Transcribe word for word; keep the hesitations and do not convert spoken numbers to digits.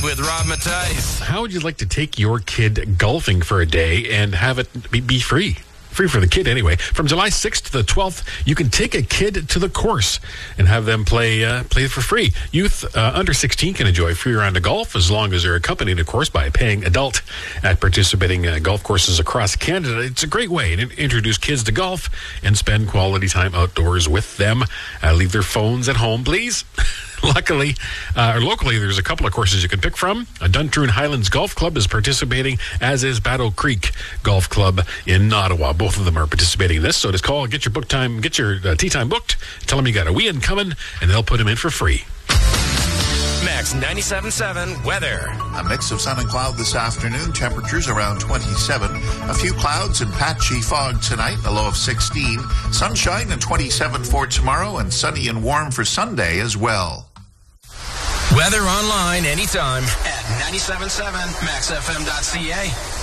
Drive with Rob Mattice. How would you like to take your kid golfing for a day and have it be, be free? Free for the kid, anyway. From July sixth to the twelfth, you can take a kid to the course and have them play uh, play for free. Youth uh, under sixteen can enjoy free round of golf as long as they're accompanied, of course, by a paying adult at participating uh, golf courses across Canada. It's a great way to introduce kids to golf and spend quality time outdoors with them. Uh, leave their phones at home, please. Luckily, uh, or locally, there's a couple of courses you can pick from. Uh, Duntroon Highlands Golf Club is participating, as is Battle Creek Golf Club in Ottawa. Both of them are participating in this, so just call, get your book time, get your uh, tee time booked, tell them you got a wee-in coming, and they'll put them in for free. Max ninety-seven point seven weather. A mix of sun and cloud this afternoon. Temperatures around twenty-seven. A few clouds and patchy fog tonight. A low of sixteen. Sunshine and twenty-seven for tomorrow, and sunny and warm for Sunday as well. Weather online anytime at ninety-seven point seven max f m dot c a.